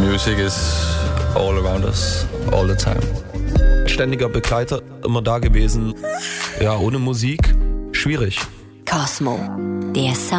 Music is all around us, all the time. Ständiger Begleiter, immer da gewesen. Ja, ohne Musik, schwierig. Cosmo, der Sound.